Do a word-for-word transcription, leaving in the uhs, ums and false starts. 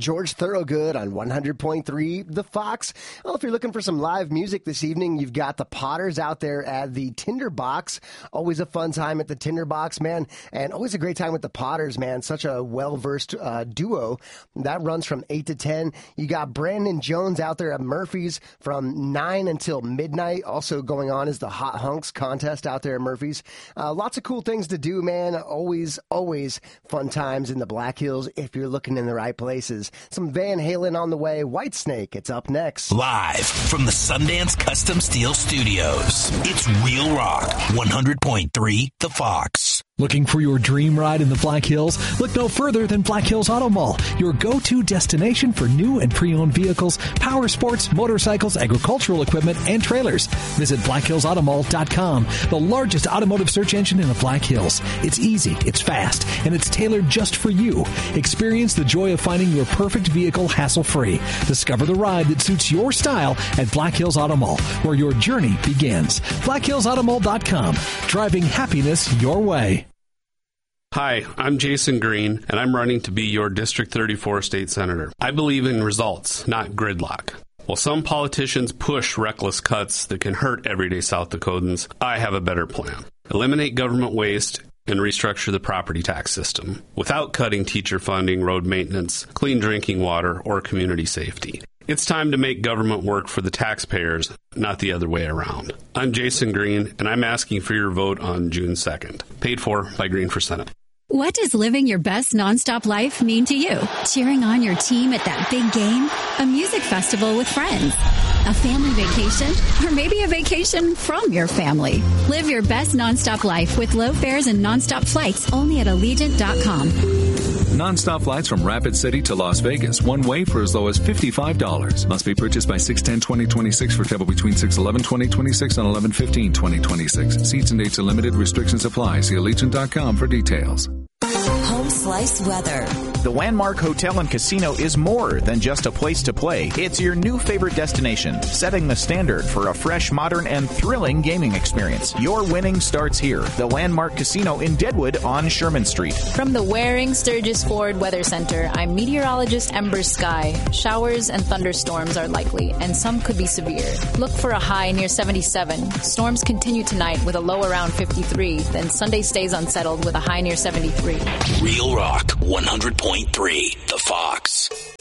George Thorogood on one hundred point three The Fox. Well, if you're looking for some live music this evening, you've got the Potters out there at the Tinderbox. Always a fun time at the Tinderbox, man, and always a great time with the Potters, man. Such a well-versed uh, duo. That runs from eight to ten. You got Brandon Jones out there at Murphy's from nine until midnight. Also going on is the Hot Hunks contest out there at Murphy's. Uh, lots of cool things to do, man. Always, always fun times in the Black Hills if you're looking in the right places. Some Van Halen on the way. Whitesnake, it's up next. Live from the Sundance Custom Steel Studios, it's Real Rock, one hundred point three The Fox. Looking for your dream ride in the Black Hills? Look no further than Black Hills Auto Mall, your go-to destination for new and pre-owned vehicles, power sports, motorcycles, agricultural equipment, and trailers. Visit black hills auto mall dot com, the largest automotive search engine in the Black Hills. It's easy, it's fast, and it's tailored just for you. Experience the joy of finding your perfect vehicle hassle-free. Discover the ride that suits your style at Black Hills Auto Mall, where your journey begins. black hills auto mall dot com, driving happiness your way. Hi, I'm Jason Green, and I'm running to be your District thirty-four state senator. I believe in results, not gridlock. While some politicians push reckless cuts that can hurt everyday South Dakotans, I have a better plan. Eliminate government waste and restructure the property tax system without cutting teacher funding, road maintenance, clean drinking water, or community safety. It's time to make government work for the taxpayers, not the other way around. I'm Jason Green, and I'm asking for your vote on June second. Paid for by Green for Senate. What does living your best nonstop life mean to you? Cheering on your team at that big game? A music festival with friends? A family vacation? Or maybe a vacation from your family? Live your best nonstop life with low fares and nonstop flights only at Allegiant dot com. Nonstop flights from Rapid City to Las Vegas, one way for as low as fifty-five dollars. Must be purchased by six ten twenty twenty-six for travel between six eleven twenty twenty-six and eleven fifteen twenty twenty-six. Seats and dates are limited. Restrictions apply. See Allegiant dot com for details. Home Slice weather. The Landmark Hotel and Casino is more than just a place to play. It's your new favorite destination, setting the standard for a fresh, modern, and thrilling gaming experience. Your winning starts here. The Landmark Casino in Deadwood on Sherman Street. From the Waring Sturgis Ford Weather Center, I'm meteorologist Ember Sky. Showers and thunderstorms are likely, and some could be severe. Look for a high near seventy-seven. Storms continue tonight with a low around fifty-three. Then Sunday stays unsettled with a high near seventy-three. Real Rock, one hundred point three The Fox.